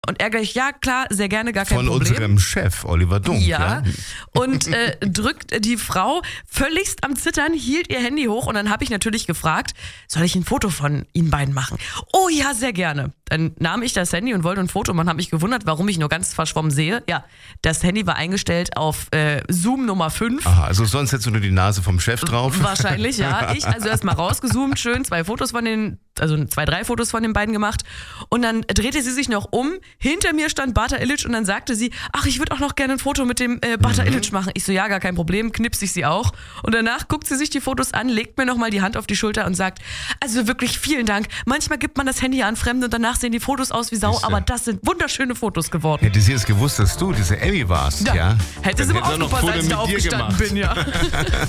Und er gleich, ja klar, sehr gerne, gar kein Von Problem. unserem Chef, Oliver Dunk. Ja, und drückt die Frau völligst am Zittern, hielt ihr Handy hoch und dann habe ich natürlich gefragt, soll ich ein Foto von Ihnen beiden machen? Oh ja, sehr gerne. Dann nahm ich das Handy und wollte ein Foto machen, habe mich gewundert, warum ich nur ganz verschwommen sehe. Ja, das Handy war eingestellt auf Zoom Nummer 5. Aha, also sonst hättest du nur die Nase vom Chef drauf. Wahrscheinlich, ja. Ich also erstmal rausgezoomt, schön 3 Fotos von den beiden gemacht. Und dann drehte sie sich noch um. Hinter mir stand Bata Ilic und dann sagte sie, ach, ich würde auch noch gerne ein Foto mit dem Bata Ilic machen. Ich so, ja, gar kein Problem, knipse ich sie auch. Und danach guckt sie sich die Fotos an, legt mir nochmal die Hand auf die Schulter und sagt, also wirklich vielen Dank. Manchmal gibt man das Handy an Fremde und danach sehen die Fotos aus wie Sau, aber das sind wunderschöne Fotos geworden. Hätte sie jetzt gewusst, dass du diese Emmy warst, ja? Hätte sie Dann aber hätte er noch aufgepasst, Foto als ich da mit dir aufgestanden gemacht. bin, ja.